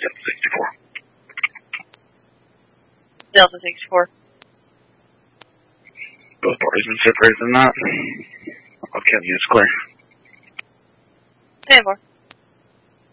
Delta 64. Delta 64. Both parties been separated than that. I'll count you as clear. 10-4.